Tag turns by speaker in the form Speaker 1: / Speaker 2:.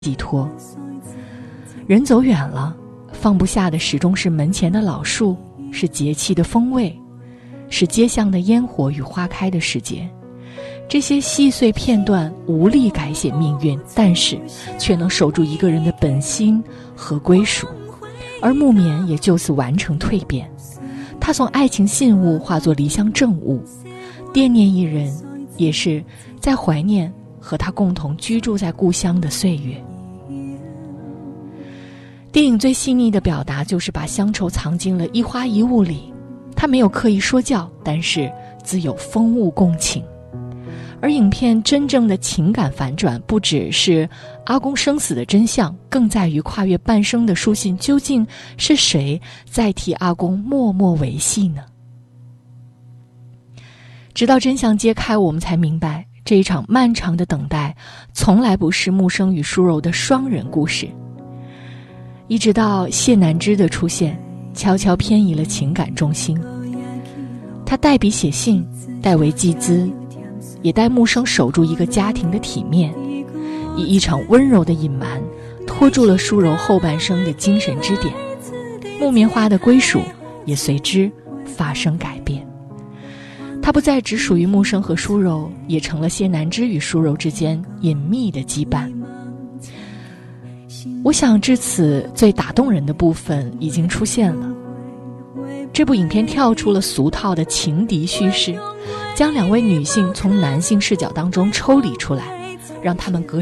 Speaker 1: 寄托。人走远了，放不下的始终是门前的老树，是节气的风味，是街巷的烟火与花开的时节。这些细碎片段无力改写命运，但是却能守住一个人的本心和归属，而木棉也就此完成蜕变。他从爱情信物化作离乡政务，惦念一人，也是在怀念和他共同居住在故乡的岁月。电影最细腻的表达就是把乡愁藏进了一花一物里，他没有刻意说教，但是自有风物共情。而影片真正的情感反转，不只是阿公生死的真相，更在于跨越半生的书信，究竟是谁在替阿公默默维系呢？直到真相揭开，我们才明白，这一场漫长的等待，从来不是木生与舒柔的双人故事。一直到谢南枝的出现，悄悄偏移了情感中心。他代笔写信，代为祭资，也带木生守住一个家庭的体面，以一场温柔的隐瞒拖住了舒柔后半生的精神支点。木棉花的归属也随之发生改变，它不再只属于木生和舒柔，也成了谢南枝与舒柔之间隐秘的羁绊。我想至此最打动人的部分已经出现了。这部影片跳出了俗套的情敌叙事，将两位女性从男性视角当中抽离出来，让他们隔